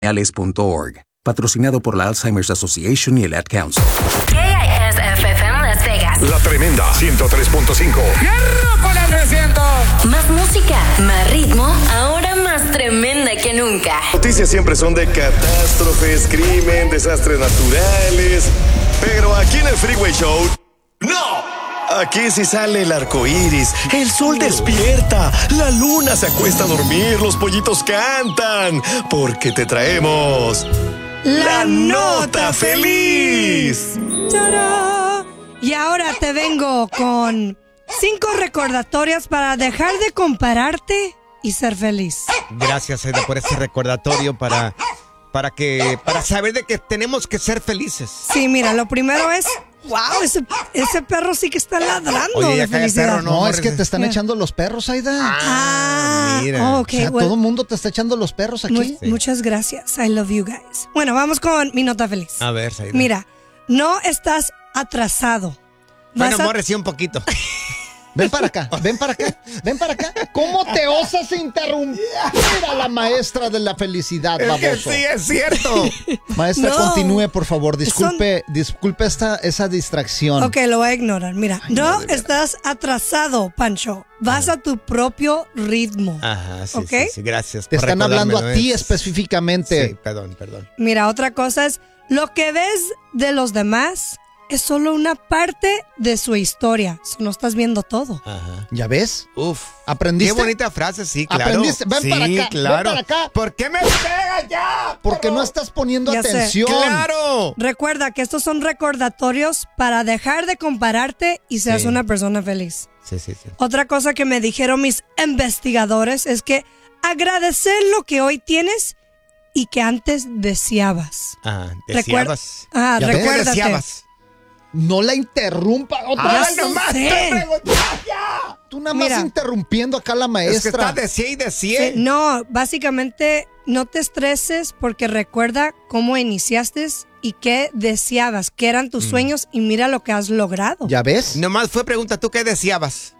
Patrocinado por la Alzheimer's Association y el Ad Council. KISFM Las Vegas. La Tremenda 103.5. ¡Hierro con el 300! Más música, más ritmo, ahora más tremenda que nunca. Noticias siempre son de catástrofes, crimen, desastres naturales. Pero aquí en el Freeway Show, ¡no! Aquí sí sale el arco iris, el sol despierta, la luna se acuesta a dormir, los pollitos cantan, porque te traemos la nota feliz. ¡Tarán! Y ahora te vengo con 5 recordatorios para dejar de compararte y ser feliz. Gracias, Aida, por ese recordatorio para saber de que tenemos que ser felices. Sí, mira, lo primero es... ¡Wow! Ese perro sí que está ladrando. Oye, de felicidad. perro, No, es que te están echando los perros, Aida. Mira. Ok, O sea, well, todo el mundo te está echando los perros aquí. Muchas gracias. I love you guys. Bueno, vamos con mi nota feliz. A ver, Aida. Mira, no estás atrasado. Bueno, Morris, sí, un poquito. Ven para acá, ven para acá, ven para acá. ¿Cómo te osas interrumpir a la maestra de la felicidad, baboso? Es que sí, es cierto. Maestra, No. continúe, por favor. Disculpe esa distracción. Ok, lo voy a ignorar. Mira, Ay, no no, de veras. estás atrasado, Pancho. Vas a tu propio ritmo. Ajá, sí, ¿Ok? sí, gracias. Te por están hablando a recordármelo, ti específicamente. Sí, perdón. Mira, otra cosa es, lo que ves de los demás es solo una parte de su historia. No estás viendo todo. Ajá. ¿Ya ves? Uf. ¿Aprendiste? Qué bonita frase, sí, claro. ¿Aprendiste? Ven sí, para acá, claro. ven para acá. ¿Por qué me pegas ya? Porque no estás poniendo Ya sé. atención. ¡Claro! Recuerda que estos son recordatorios para dejar de compararte y seas Sí. una persona feliz. Sí. Otra cosa que me dijeron mis investigadores es que agradecer lo que hoy tienes y que antes deseabas. Ajá, deseabas. Ah, ¿Ya ves? ¿Qué recuérdate. deseabas? No la interrumpa otra vez. nomás sé. te pregunté ya. Tú nada más Mira. interrumpiendo acá a la Es que maestra. está decía y decía. Sí, no, básicamente no te estreses porque recuerda cómo iniciaste y qué deseabas, qué eran tus sueños y mira lo que has logrado. ¿Ya ves? Nomás fue pregunta, ¿tú qué deseabas?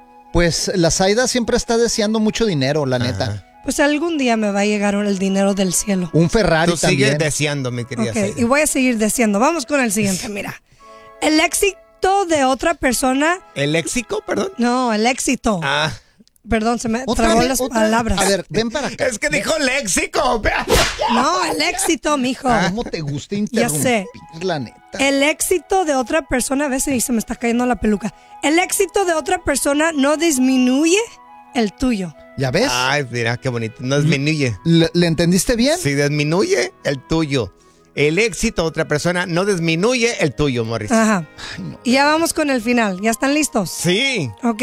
Pues la Zaida siempre está deseando mucho dinero, la neta. Ajá. Pues algún día me va a llegar el dinero del cielo. Un Ferrari Tú sigues también. deseando, mi querida Ok, Zaida. y voy a seguir deseando. Vamos con el siguiente, mira. El éxito de otra persona... ¿El léxico, perdón? No, el éxito. Ah, Perdón, se me ¿Otra trabó vez? las ¿Otra? palabras. A ver, ven para acá. es que dijo léxico. No, el éxito, mijo. ¿Cómo te gusta interrumpir, sé. la neta? El éxito de otra persona, a veces se me está cayendo la peluca. El éxito de otra persona no disminuye el tuyo. ¿Ya ves? Ay, mira qué bonito. No disminuye. ¿Le entendiste bien? Si disminuye, el tuyo. El éxito de otra persona no disminuye el tuyo, Morris. Ajá. Y ya vamos con el final. ¿Ya están listos? Sí. Ok.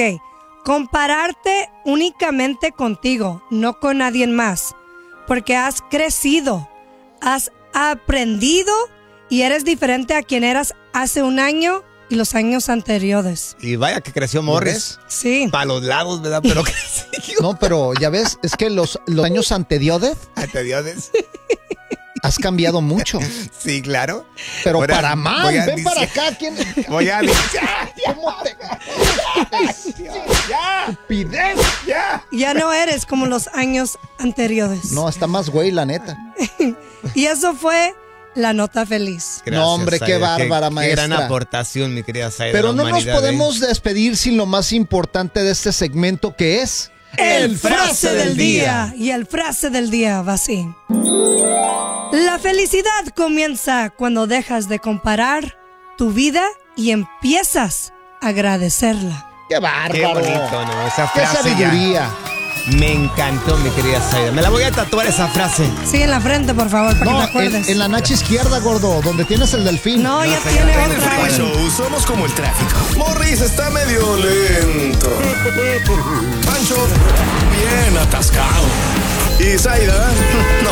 Compararte únicamente contigo, no con nadie más. Porque has crecido, has aprendido y eres diferente a quien eras hace un año y los años anteriores. Y vaya que creció Morris. Sí. Para los lados, ¿verdad? Pero creció. No, pero ya ves, es que los años anteriores Te Dios. has cambiado mucho. Sí, claro. Pero Ahora para mal, voy a ven para decir- acá. ¿Quién? Voy a decir. ¿Cómo te ¡Ya! pides? ¡Ya! Ya no eres como los años anteriores. No, está más güey, la neta. Y eso fue la nota feliz. No, hombre, qué Zaida. bárbara, Qué maestra. gran aportación, mi querida Zaida. Pero de la no nos humanidad, podemos despedir sin lo más importante de este segmento, que es... El frase del día. Y el frase del día va así. La felicidad comienza cuando dejas de comparar tu vida y empiezas a agradecerla. ¡Qué bárbaro! Qué bonito, ¿no? Esa ¡Qué frase ya sabiduría! me encantó, mi querida Zaida. Me la voy a tatuar esa frase. Sí, en la frente, por favor, para No, que te acuerdes. en la nacha izquierda, gordo, donde tienes el delfín. No, ya sé, tiene En el otra. Freeway Show somos como el tráfico. Morris está medio lento. Pancho, bien atascado. Y Zaida, no